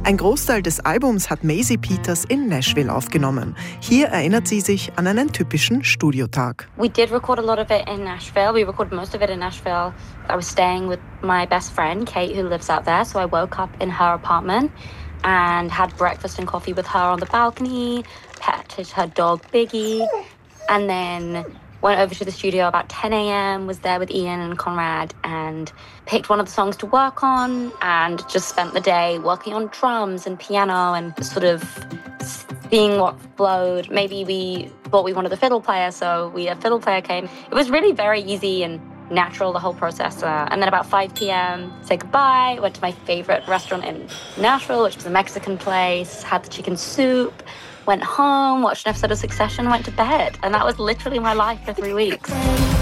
Ein Großteil des Albums hat Maisie Peters in Nashville aufgenommen. Hier erinnert sie sich an einen typischen Studiotag. We did record a lot of it in Nashville. We recorded most of it in Nashville. I was staying with my best friend, Kate, who lives out there. So I woke up in her apartment and had breakfast and coffee with her on the balcony, petted her dog Biggie, and then went over to the studio about 10 a.m., was there with Ian and Conrad, and picked one of the songs to work on, and just spent the day working on drums and piano and sort of seeing what flowed. Maybe we thought we wanted a fiddle player, so a fiddle player came. It was really very easy and natural, the whole process. And then about 5 p.m., said goodbye, went to my favorite restaurant in Nashville, which was a Mexican place, had the chicken soup, went home, watched an episode of Succession, went to bed. And that was literally my life for 3 weeks.